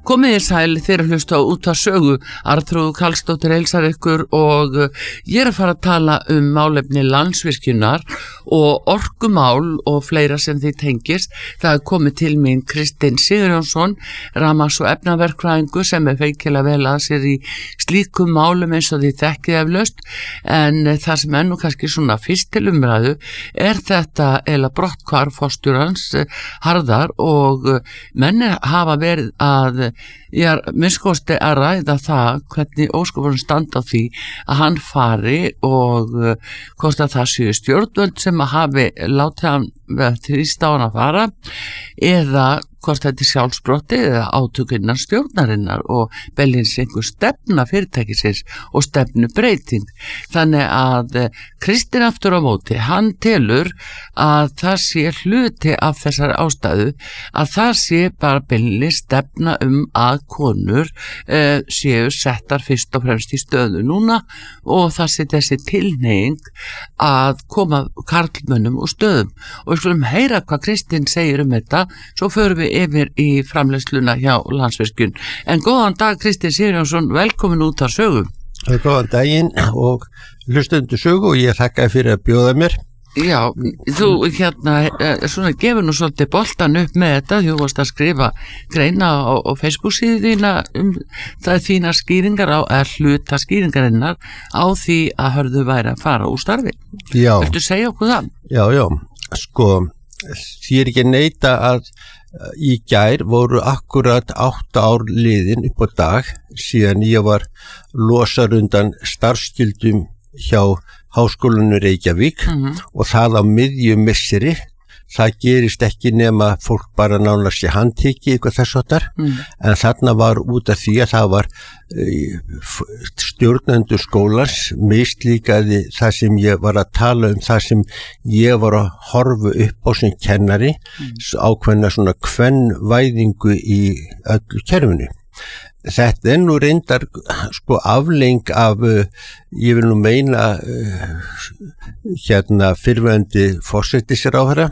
Komið þér sæl þegar hlusta á Út af sögu. Arnþrúður Karlsdóttir heilsar ykkur og ég að fara að tala málefni Landsvirkjunar og orkumál og fleira sem því tengist. Það komið til mín Kristinn Sigurjónsson, rafmagns- og efnaverkfræðingur sem feikilega vel að sér í slíkum málum eins og því þekkið eflaust, en það sem nú kannski svona fyrst til umræðu þetta eða brotthvarf forstjórans Harðar og menn hafa verið að minnst að ræða það hvernig óskopunum standa á því að hann fari og hvort að það séu stjórnvöld sem að hafi látið hann þrýst á hann að fara eða hvort þetta sjálfsbrotti eða átök innan stjórnarinnar og beljins einhver stefna fyrirtækisins og stefnu breyting. Þannig að Kristinn aftur á móti, hann telur að það sé hluti af þessari ástæðu að það sé bara beljins stefna að konur séu settar fyrst og fremst í stöðu núna og það sé þessi tilhneiging að koma karlmönnum úr stöðum. Og við skulum heyra hvað Kristinn segir þetta, svo förum við yfir í framleiðsluna hjá Landsvirkjun. En góðan dag Kristinn Sigurjónsson, velkomin Út af sögu. Góðan daginn og hlustendur sögu og ég þakka fyrir að bjóða mér. Já, þú svona gefur nú svolítið boltan upp með þetta, þú varst að skrifa greina á Facebook síðu þína það þína skýringar hluta skýringarinnar á því að Hörður væri að fara úr starfi. Já. Viltu segja okkur það? Já, sko, því ekki að neita að í gær voru akkurat 8 ár liðin upp á dag síðan ég var losar undan starfsskildum hjá Háskólanum Reykjavík og það á miðjum misseri. Það gerist ekki nema fólk bara nánast í handteki eitthvað þess áttar, en þarna var út af því að það var stjórnendur skólans mislíkaði það sem ég var að tala það sem ég var að horfa upp á sem kennari, ákveðna svona kvenvæðingu í öllu kerfinu. Þetta nú reyndar sko afleing af, ég vil nú meina fyrrverandi forsætisráðherra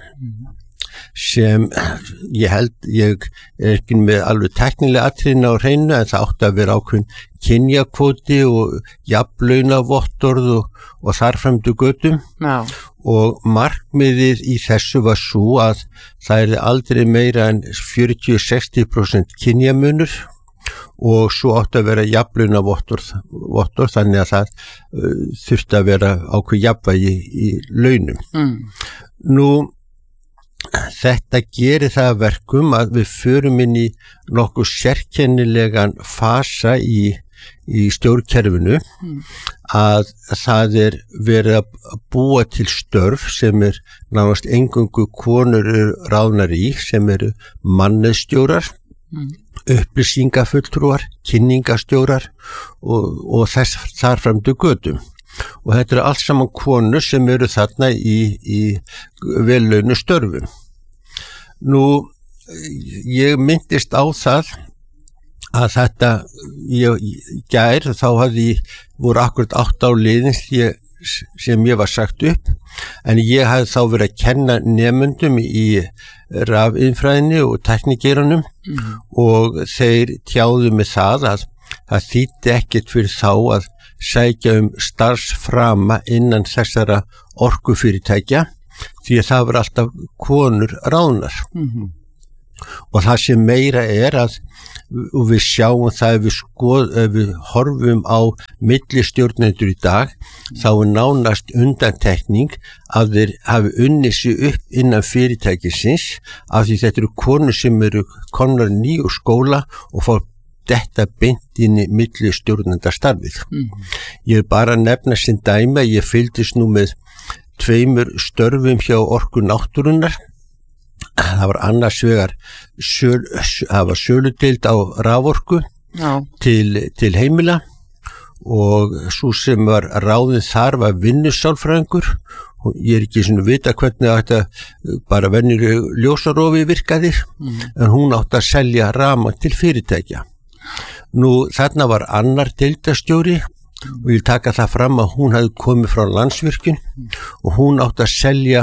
sem ég held, ég ekki með alveg teknilega atriðin á hreinu en það átti að vera ákveðin kynjakvóti og jafnlaunavottorð og þarframdu götum. Já. Og markmiðið í þessu var svo að það aldrei meira en 40-60% kynjamunur og svo átti að vera jafnlaunavottorð þannig að það þurfti að vera ákveð jafnvægi í launum. Nú, þetta gerir það verkum að við förum inn í nokkuð sérkennilegan fasa í stjórnkerfinu að það verið að búa til störf sem nánast eingöngu konur ráðnar í sem mannauðsstjórar, upplýsingafulltrúar, kynningastjórar og þess þarframdu götum. Og þetta allt saman konur sem þarna í vellaunu störfum. Nú, ég myndist á það að þetta, gær, þá voru akkurat 8 ár liðin sem ég var sagt upp, en ég hafði þá verið að kenna nemendum í rafiðnfræðinni og teknikgeranum og þeir tjáðu með það að það þýddi ekkert fyrir þá að sækja starfsframa innan þessara orkufyrirtækja því að það var alltaf konur ráðnar. Og það sem meira að og við sjáum það ef við horfum á millistjórnendur í dag þá nánast undantekning að þeir hafi unnið sig upp innan fyrirtækisins af því þetta eru konur sem komnar ný úr skóla og fá þetta beint inn í millistjórnendastarfið. Ég bara nefna sem dæmi að ég fylgdist nú með 2 störfum hjá Orku náttúrunnar. Það var annars vegar það var söludeild á raforku til heimila og svo sem var ráðin þar var vinnusálfræðingur. Ég ekki svona vita hvernig þetta bara venjuleg ljósarofi virkaði en hún átti að selja rafmagn til fyrirtækja. Nú þarna var annar deildastjóri og ég taka það fram að hún hafði komið frá Landsvirkjun og hún átti að selja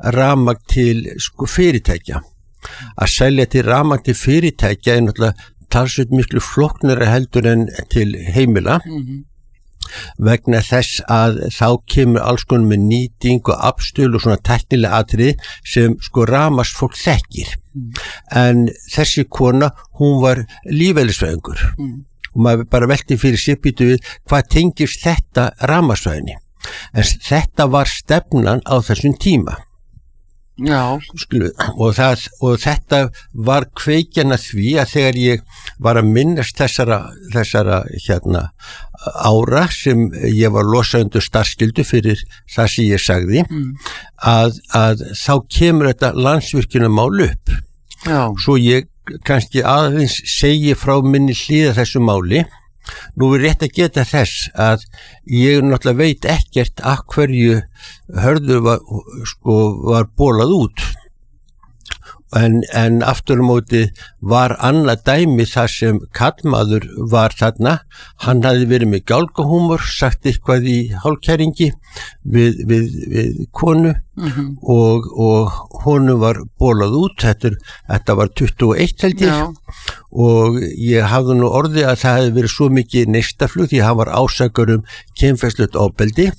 rafmagn til fyrirtækja. Að selja til rafmagn til fyrirtækja náttúrulega talsveit miklu flóknara heldur en til heimila vegna þess að þá kemur alls konar með nýting og afstöð og svona tæknilega atriði sem sko rafmagnsfólk þekkir en þessi kona hún var lífeðlisfræðingur og maður bara velti fyrir sér býtu við hvað tengist þetta rafmagnsfræðinni en þetta var stefnan á þessum tíma. Já. Og þetta var kveikjan að því að þegar ég var að minnast þessara ára sem ég var losað undir starfsskyldu fyrir það sem ég sagði að þá kemur þetta Landsvirkjunarmál upp. Já. Svo ég kannski aðeins segi frá minni hlið þessu máli. Nú er rétt að geta þess að ég náttúrulega veit ekkert að hverju Hörður var bólað út en aftur á móti var annað dæmi þar sem kallmaður var þarna hann hafði verið með gálgahúmor sagt eitthvað í hálfkæringi við konu og honum var bólað út þetta var 21 held ég og ég hafði nú orðið að það hefði verið svo mikið neistaflug því að hann var ásakar kynferðislegt ofbeldi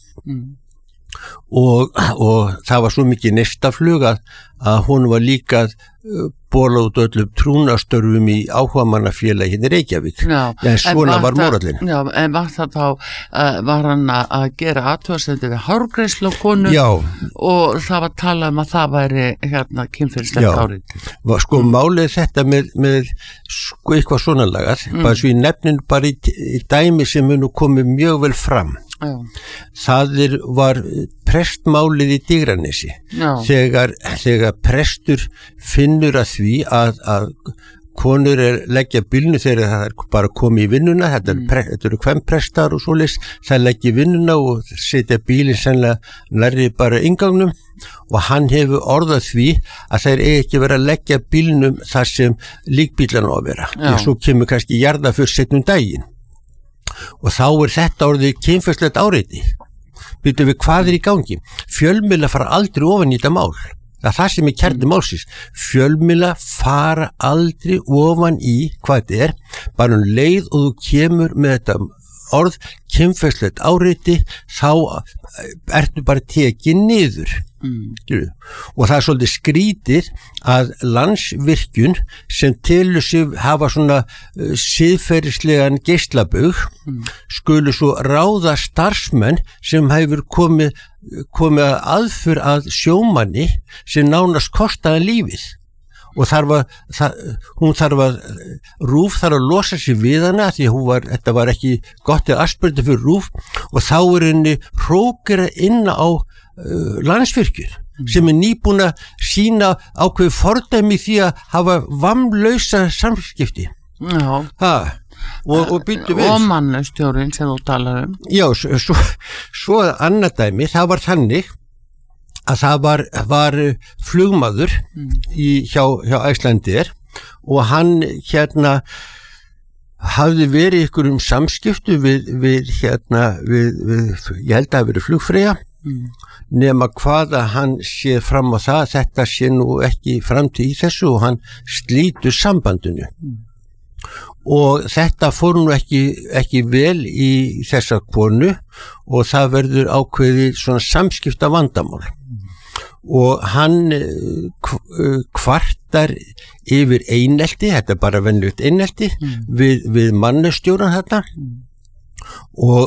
og það var svo mikið neistaflug að hún var líka bólað út öllum trúnastörfum í áhugamannafélagi hérna í Reykjavík en svona var morallinn. Já, en var það þá var hann að gera athugasemdir við hárgreiðslu á konu og það var talað að það væri hérna kynferðislegt áreiti. Sko málið þetta með sko eitthvað svona lagað bara svo í nefnin bara í dæmi sem nú komið mjög vel fram. Það var prestmálið í Digranesi þegar prestur finnur að því að konur leggja bílnu þegar það er bara komið í vinnuna þetta eru kvenprestar og svoleiðis það leggja vinnuna og setja bílinn sennilega nærri bara inngangnum og hann hefur orðað því að þeir ekki vera að leggja bílnum þar sem líkbílan á að vera og svo kemur kannski jarða fyrir setnum daginn og þá er þetta orðið kynferðislegt áreiti. Býtum við hvað er í gangi? Fjölmiðlar fara aldrei ofan í þetta mál. Það sem er kjarni málsins. Fjölmiðlar fara aldrei ofan í hvað þetta er, bara leið og þú kemur með þetta orð kynferðislegt áreiti þá ertu bara tekið niður. Og það er svolítið skrítið að Landsvirkjun sem telur sig hafa svona siðferðislegan geislabaug skulu svo ráða starfsmenn sem hefur komið að aðför að sjómanni sem nánast kostaði lífið og RÚV þarf að losa sig við hana því þetta var ekki gott eða aspirti fyrir RÚV og þá er henni hrókera inn á Landsvirkjun sem er nýbúin að sýna ákveðu fordæmi því að hafa vammlausa samskipti og býttu við og mannlaustjórinn sem þú talar Já, svo annað dæmi það var þannig að það var flugmaður hjá Icelandair og hann hafði verið ykkur samskiptu við ég held að hafi verið Flugfreyja nema hvað að hann sé fram á það þetta sé nú ekki framtíð í þessu og hann slítur sambandinu og þetta fór nú ekki vel í þessa konu og það verður ákveðið svona samskipta vandamál og hann kvartar yfir einelti, þetta er bara venjulegt einelti við mannustjóran þarna og